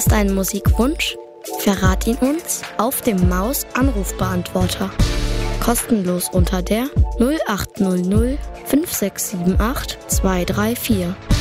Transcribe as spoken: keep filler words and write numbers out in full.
Hast einen Musikwunsch? Verrat ihn uns auf dem Maus-Anrufbeantworter. Kostenlos unter der null acht null null fünf sechs sieben acht zwei drei vier.